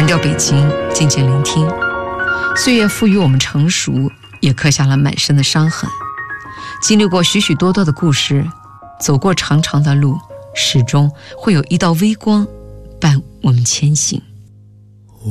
蓝调北京，静静聆听。岁月赋予我们成熟，也刻下了满身的伤痕。经历过许许多多的故事，走过长长的路，始终会有一道微光伴我们前行。